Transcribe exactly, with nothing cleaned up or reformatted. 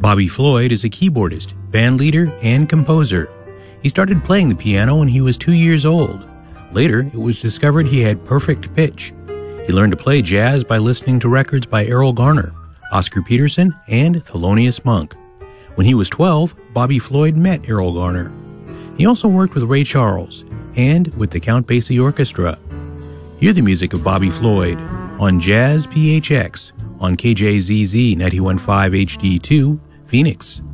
Bobby Floyd is a keyboardist, bandleader, and composer. He started playing the piano when he was two years old. Later, it was discovered he had perfect pitch. He learned to play jazz by listening to records by Errol Garner, Oscar Peterson, and Thelonious Monk. When he was twelve, Bobby Floyd met Errol Garner. He also worked with Ray Charles and with the Count Basie Orchestra. Hear the music of Bobby Floyd on Jazz P H X on K J Z Z ninety-one point five H D two, Phoenix.